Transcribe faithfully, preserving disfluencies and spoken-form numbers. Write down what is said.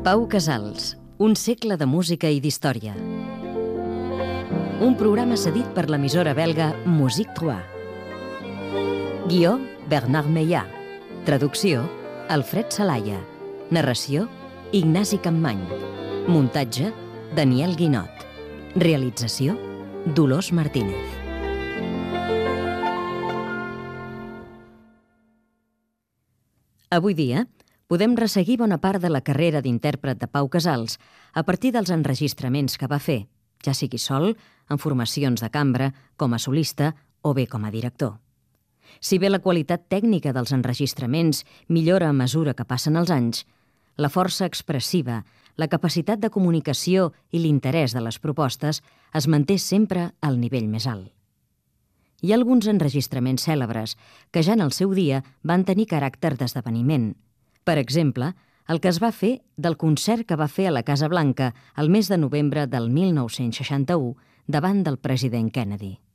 Pau Casals, un segle de música i d'història. Un programa cedit per l'emissora belga Musique trois. Guió, Bernard Meillard. Traducció, Alfred Salaya. Narració, Ignasi Campmany. Muntatge, Daniel Guinot. Realització, Dolors Martínez. Avui dia, podem resseguir bona part de la carrera d'intèrpret de Pau Casals a partir dels enregistraments que va fer, ja sigui sol, en formacions de cambra, com a solista o bé com a director. Si bé la qualitat tècnica dels enregistraments millora a mesura que passen els anys, la força expressiva, la capacitat de comunicació i l'interès de les propostes es manté sempre al nivell més alt. Hi ha alguns enregistraments cèlebres que ja en el seu dia van tenir caràcter d'esdeveniment. Per exemple, el que es va fer del concert que va fer a la Casa Blanca el mes de novembre del mil nou-cents seixanta-u davant del president Kennedy.